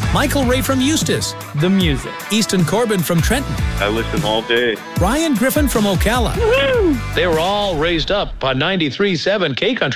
Michael Ray from Eustis. The music. Easton Corbin from Trenton. I listen all day. Ryan Griffin from Ocala. They were all raised up on 93.7 K Country.